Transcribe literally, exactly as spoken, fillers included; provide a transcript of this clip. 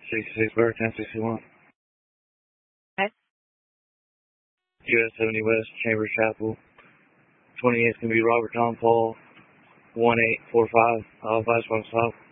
sixty-six Burke, ten sixty-one. Okay. U S seventy West, Chambers Chapel. twenty-eighth can be Robert Tom Paul, one eight four five. I'll advise one stop.